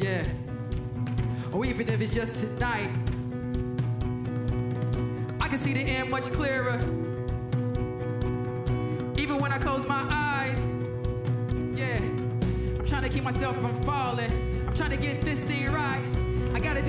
Yeah. Or even if it's just tonight, I can see the end much clearer. Even when I close my eyes, yeah. I'm trying to keep myself from falling. I'm trying to get this thing right. I gotta do